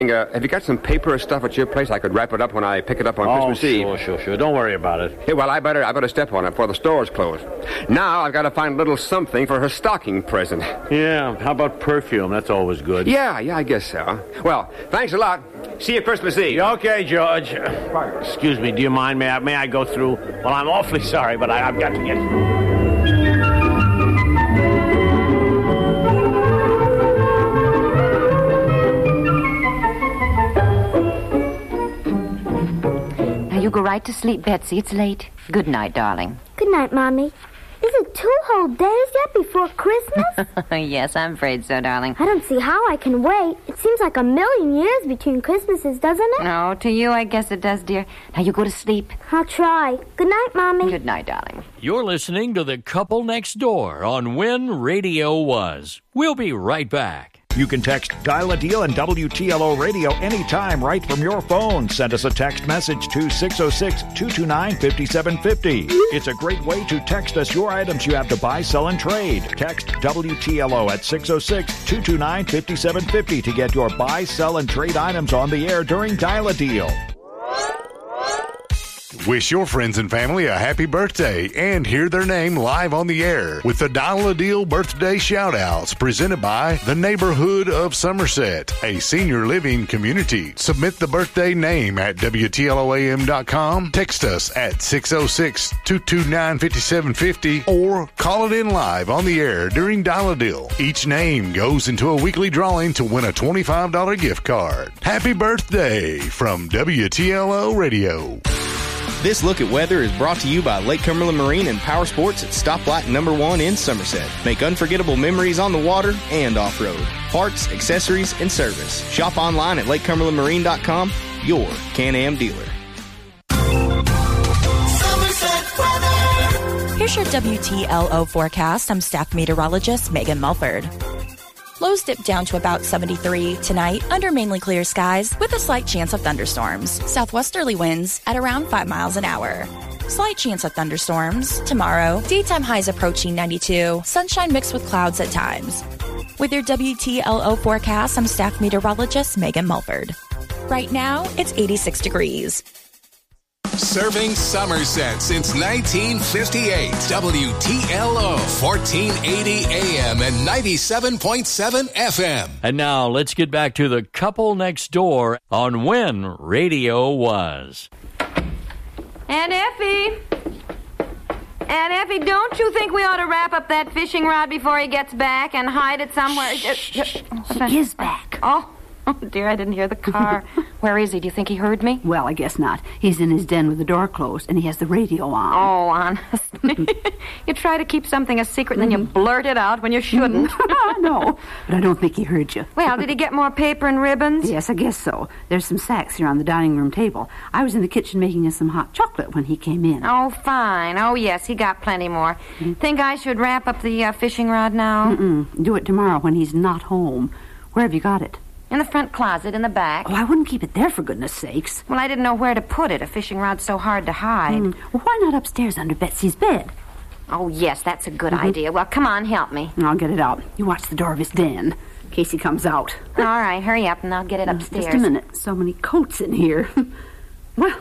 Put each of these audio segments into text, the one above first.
Have you got some paper or stuff at your place? I could wrap it up when I pick it up on Christmas Eve. Sure. Don't worry about it. Hey, well, I better step on it before the store's closed. Now I've got to find a little something for her stocking present. Yeah, how about perfume? That's always good. Yeah, I guess so. Well, thanks a lot. See you Christmas Eve. Okay, George. Excuse me, do you mind? May I go through? Well, I'm awfully sorry, but I've got to get through. You go right to sleep, Betsy. It's late. Good night, darling. Good night, Mommy. Is it 2 whole days yet before Christmas? Yes, I'm afraid so, darling. I don't see how I can wait. It seems like a million years between Christmases, doesn't it? No, to you, I guess it does, dear. Now you go to sleep. I'll try. Good night, Mommy. Good night, darling. You're listening to The Couple Next Door on When Radio Was. We'll be right back. You can text Dial a Deal and WTLO Radio anytime right from your phone. Send us a text message to 606-229-5750. It's a great way to text us your items you have to buy, sell, and trade. Text WTLO at 606-229-5750 to get your buy, sell, and trade items on the air during Dial a Deal. Wish your friends and family a happy birthday and hear their name live on the air with the Dial a Deal birthday shout-outs presented by the Neighborhood of Somerset, a senior living community. Submit the birthday name at WTLOAM.com, text us at 606-229-5750, or call it in live on the air during Dial a Deal. Each name goes into a weekly drawing to win a $25 gift card. Happy birthday from WTLO Radio. This look at weather is brought to you by Lake Cumberland Marine and Power Sports at Stoplight number 1 in Somerset. Make unforgettable memories on the water and off-road. Parts, accessories, and service. Shop online at LakeCumberlandMarine.com, your Can-Am dealer. Here's your WTLO forecast. I'm staff meteorologist Megan Mulford. Lows dip down to about 73 tonight under mainly clear skies with a slight chance of thunderstorms. Southwesterly winds at around 5 miles an hour. Slight chance of thunderstorms tomorrow. Daytime highs approaching 92. Sunshine mixed with clouds at times. With your WTLO forecast, I'm staff meteorologist Megan Mulford. Right now, it's 86 degrees. Serving Somerset since 1958. WTLO, 1480 AM and 97.7 FM. And now let's get back to The Couple Next Door on When Radio Was. Aunt Effie, don't you think we ought to wrap up that fishing rod before he gets back and hide it somewhere? Shh. He is back. Oh, dear, I didn't hear the car. Where is he? Do you think he heard me? Well, I guess not. He's in his den with the door closed, and he has the radio on. Oh, honestly. You try to keep something a secret, and then you blurt it out when you shouldn't. No, but I don't think he heard you. Well, did he get more paper and ribbons? Yes, I guess so. There's some sacks here on the dining room table. I was in the kitchen making us some hot chocolate when he came in. Oh, fine. Oh, yes, he got plenty more. Think I should wrap up the fishing rod now? Do it tomorrow when he's not home. Where have you got it? In the front closet, in the back. Oh, I wouldn't keep it there, for goodness sakes. Well, I didn't know where to put it. A fishing rod's so hard to hide. Well, why not upstairs under Betsy's bed? Oh, yes, that's a good idea. Well, come on, help me. I'll get it out. You watch the door of his den, in case he comes out. All right, hurry up, and I'll get it upstairs. Just a minute. So many coats in here. Well,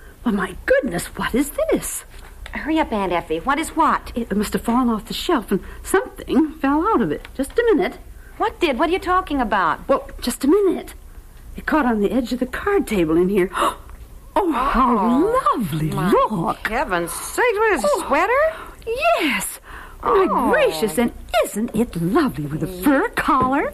my goodness, what is this? Hurry up, Aunt Effie. What is what? It must have fallen off the shelf, and something fell out of it. Just a minute. What did? What are you talking about? Well, just a minute. It caught on the edge of the card table in here. Oh, how lovely. Look. Heaven's sakes, what is a sweater? Yes. Oh, my gracious, and isn't it lovely with a fur collar?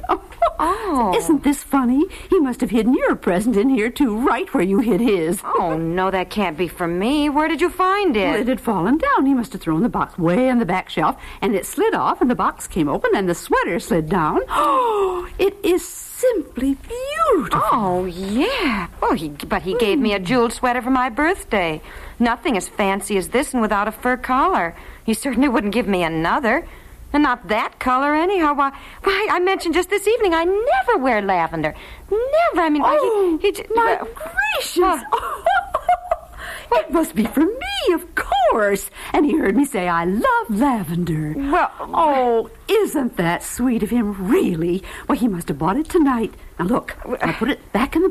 Oh. Isn't this funny? He must have hidden your present in here, too, right where you hid his. Oh, no, that can't be for me. Where did you find it? Well, it had fallen down. He must have thrown the box way on the back shelf, and it slid off, and the box came open, and the sweater slid down. Oh, it is simply beautiful. Oh, yeah. Oh, but he gave me a jeweled sweater for my birthday. Nothing as fancy as this and without a fur collar. He certainly wouldn't give me another. And not that color, anyhow. Why, I mentioned just this evening I never wear lavender. Never. I mean, my gracious. It must be for me, of course. course. And he heard me say I love lavender. Well... Oh, isn't that sweet of him, really? Well, he must have bought it tonight. Now, look, I'll put it back in the